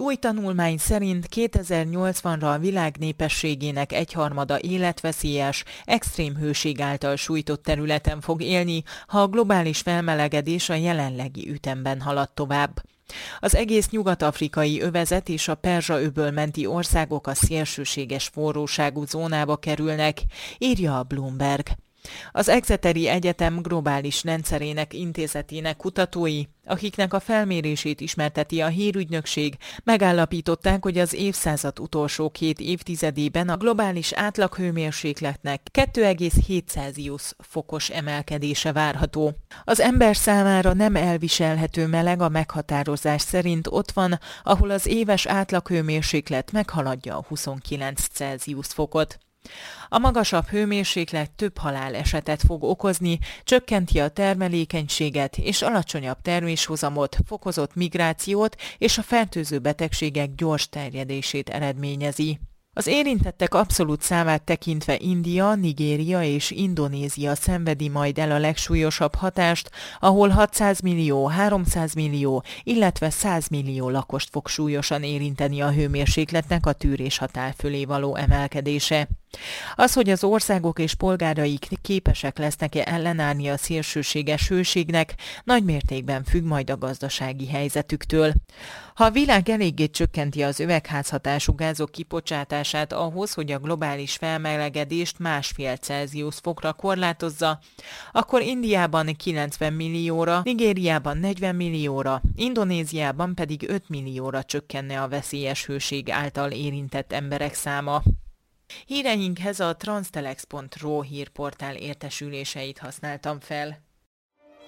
új tanulmány szerint 2080-ra a világ népességének egyharmada életveszélyes, extrém hőség által sújtott területen fog élni, ha a globális felmelegedés a jelenlegi ütemben halad tovább. Az egész nyugat-afrikai övezet és a Perzsa-öböl menti országok a szélsőséges forróságú zónába kerülnek, írja a Bloomberg. Az Exeteri Egyetem globális rendszerének intézetének kutatói, akiknek a felmérését ismerteti a hírügynökség, megállapították, hogy az évszázad utolsó 2 évtizedében a globális átlaghőmérsékletnek 2,7 fokos emelkedése várható. Az ember számára nem elviselhető meleg a meghatározás szerint ott van, ahol az éves átlaghőmérséklet meghaladja a 29 Celsius fokot. A magasabb hőmérséklet több halálesetet fog okozni, csökkenti a termelékenységet és alacsonyabb terméshozamot, fokozott migrációt és a fertőző betegségek gyors terjedését eredményezi. Az érintettek abszolút számát tekintve India, Nigéria és Indonézia szenvedi majd el a legsúlyosabb hatást, ahol 600 millió, 300 millió, illetve 100 millió lakost fog súlyosan érinteni a hőmérsékletnek a tűréshatár fölé való emelkedése. Az, hogy az országok és polgáraik képesek lesznek-e ellenállni a szélsőséges hőségnek, nagy mértékben függ majd a gazdasági helyzetüktől. Ha a világ eléggé csökkenti az üvegházhatású gázok kibocsátását ahhoz, hogy a globális felmelegedést 1,5 Celsius fokra korlátozza, akkor Indiában 90 millióra, Nigériában 40 millióra, Indonéziában pedig 5 millióra csökkenne a veszélyes hőség által érintett emberek száma. Híreinkhez a transtelex.ro hírportál értesüléseit használtam fel.